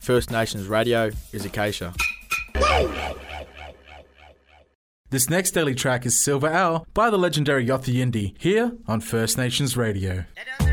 First Nations Radio is Acacia. This next daily track is Silver Owl by the legendary Yothu Yindi, here on First Nations Radio.